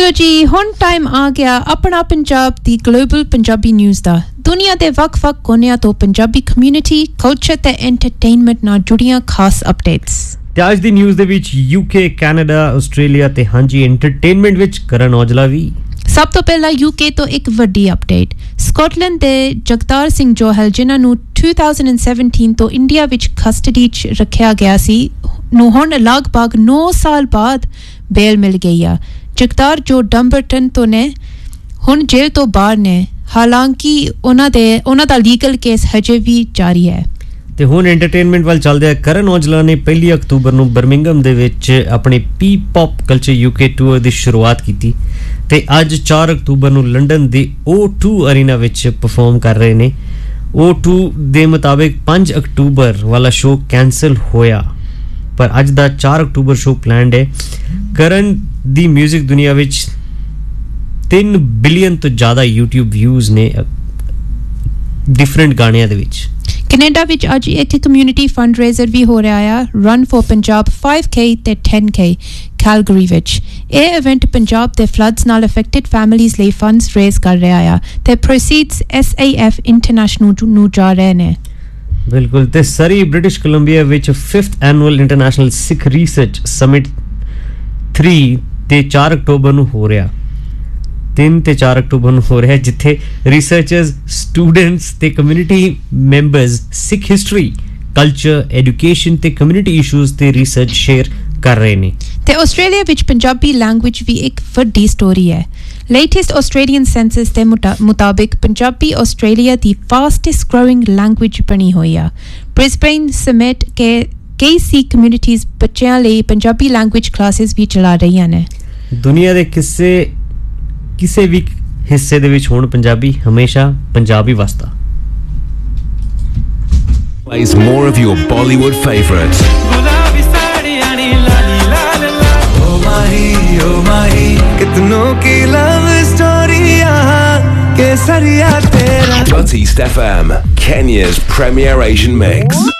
चलो जी हुन टाइम आ गया अपना पंजाब दी ग्लोबल पंजाबी न्यूज़ दा दुनिया दे वक-वक कोनियां तो पंजाबी कम्युनिटी कल्चर ते एंटरटेनमेंट नाल जुड़ियां खास अपडेट्स ते आज दी न्यूज़ दे विच यूके कनाडा आस्ट्रेलिया ते हांजी एंटरटेनमेंट विच करण औजला भी सब तो पहला यूके तो एक वड्डी अपडेट स्कॉटलैंड दे जगतार सिंह जोहल जिन्हां नु 2017 तो इंडिया विच कस्टडी च रखिया गया सी नु हुन लगभग 9 साल बाद बेल मिल गई आ जगतार जो डंबरटन तो ने हुन जेल तो बाहर ने हालांकि उन्हां दा लीगल केस हजे भी जारी है ਤੇ ਹੁਣ ਐਂਟਰਟੇਨਮੈਂਟ ਵੱਲ ਚੱਲਦੇ ਆ ਕਰਨ ਔਜਲਾ ਨੇ 1 ਅਕਤੂਬਰ ਨੂੰ ਬਰਮਿੰਗਮ ਦੇ ਵਿੱਚ ਆਪਣੇ ਪੀ ਪੌਪ ਕਲਚਰ ਯੂਕੇ ਟੂਰ ਦੀ ਸ਼ੁਰੂਆਤ ਕੀਤੀ ਤੇ ਅੱਜ 4 ਅਕਤੂਬਰ ਨੂੰ ਲੰਡਨ ਦੇ O2 ਅਰੀਨਾ ਵਿੱਚ ਪਰਫਾਰਮ ਕਰ ਰਹੇ ਨੇ O2 ਦੇ ਮੁਤਾਬਿਕ 5 ਅਕਤੂਬਰ ਵਾਲਾ ਸ਼ੋਅ ਕੈਨਸਲ ਹੋਇਆ ਪਰ ਅੱਜ ਦਾ 4 ਅਕਤੂਬਰ ਸ਼ੋਅ ਪਲਾਨਡ ਹੈ ਕਰਨ ਦੀ 뮤직 ਦੁਨੀਆ ਵਿੱਚ 3 ਬਿਲੀਅਨ ਤੋਂ ਜ਼ਿਆਦਾ YouTube ਵਿਊਜ਼ ਨੇ ਡਿਫਰੈਂਟ ਗਾਣਿਆਂ ਦੇ ਵਿੱਚ ਕੈਨੇਡਾ ਵਿੱਚ ਅੱਜ ਇੱਕ ਕਮਿਊਨਿਟੀ ਫੰਡਰੇਜ਼ਰ ਵੀ ਹੋ ਰਿਹਾ ਆ ਰਨ ਫॉर ਪੰਜਾਬ 5k ਤੇ 10k ਕੈਲਗਰੀ ਵਿੱਚ ਇਹ ਇਵੈਂਟ ਪੰਜਾਬ ਦੇ ਫਲੱਡਸ ਨਾਲ ਅਫੈਕਟਡ ਫੈਮਿਲੀਜ਼ ਲਈ ਫੰਡਸ ਰੇਜ਼ ਕਰ ਰਿਹਾ ਆ ਤੇ ਪ੍ਰੋਸੀਡਸ SAF ਇੰਟਰਨੈਸ਼ਨਲ ਨੂੰ ਜਾ ਰਹੇ ਨੇ ਬਿਲਕੁਲ ਤੇ ਸਰੀ ਬ੍ਰਿਟਿਸ਼ ਕੋਲੰਬੀਆ ਵਿੱਚ 5th ਐਨੂਅਲ ਇੰਟਰਨੈਸ਼ਨਲ ਸਿੱਖ ਰਿਸਰਚ ਸਮਿਟ 3 ਤੇ 4 ਅਕਤੂਬਰ ਨੂੰ ਹੋ ਰਿਹਾ 3 ਤੇ 4 ਅਕਤੂਬਰ ਨੂੰ ਹੋ ਰਿਹਾ ਜਿੱਥੇ ਰਿਸਰਚਰਸ ਸਟੂਡੈਂਟਸ ਤੇ ਕਮਿਊਨਿਟੀ ਮੈਂਬਰਸ ਸਿੱਖ ਹਿਸਟਰੀ ਕਲਚਰ ਐਜੂਕੇਸ਼ਨ ਤੇ ਕਮਿਊਨਿਟੀ ਇਸ਼ੂਜ਼ ਤੇ ਰਿਸਰਚ ਸ਼ੇਅਰ ਕਰ ਰਹੇ ਨੇ ਤੇ ਆਸਟ੍ਰੇਲੀਆ ਵਿੱਚ ਪੰਜਾਬੀ ਲੈਂਗੁਏਜ ਵੀ ਇੱਕ ਵੱਡੀ ਸਟੋਰੀ ਹੈ ਲੇਟੈਸਟ ਆਸਟ੍ਰੇਲੀਅਨ ਸੈਂਸਸ ਦੇ ਮੁਤਾਬਿਕ ਪੰਜਾਬੀ ਆਸਟ੍ਰੇਲੀਆ ਦੀ ਫਾਸਟੈਸਟ ਗਰੋਇੰਗ ਲੈਂਗੁਏਜ ਬਣੀ ਹੋਈ ਆ ਬ੍ਰਿਸਬੇਨ ਸਮਿਟ ਕੇ ਕਈ ਸਿੱਖ ਕਮਿਊਨਿਟੀਜ਼ ਬੱਚਿਆਂ ਲਈ ਪੰਜਾਬੀ ਲੈਂਗੁਏਜ ਕਲਾਸਿਸ ਵੀ ਚਲਾ ਰਹੀਆਂ ਨੇ ਦੁਨੀਆ ਦੇ ਕਿਸੇ ਵੀ ਹਿੱਸੇ ਦੇ ਵਿੱਚ ਹੁਣ ਪੰਜਾਬੀ ਹਮੇਸ਼ਾ ਪੰਜਾਬੀ ਵਸਦਾ Plays more of your Bollywood favorites. Oh mahi, kitno ki love story yahan kesariya tera. East FM, Kenya's premier Asian mix.